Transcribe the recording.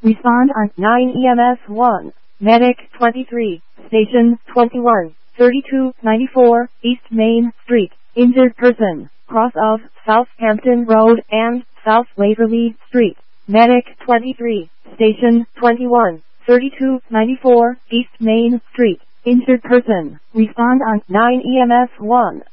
Respond on 9 EMS 1. Medic 23. Station 21. 3294 East Main Street. Injured person. Cross of Southampton Road and South Waverley Street. Medic 23. Station 21. 3294 East Main Street. Injured person. Respond on 9 EMS 1.